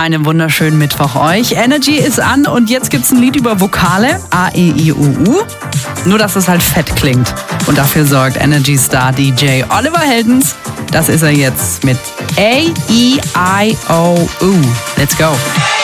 Einen wunderschönen Mittwoch euch. Energy ist an und jetzt gibt's ein Lied über Vokale. A, E, I, U, U. Nur, dass es halt fett klingt. Und dafür sorgt Energy Star DJ Oliver Heldens. Das ist er jetzt mit A, E, I, O, U. Let's go.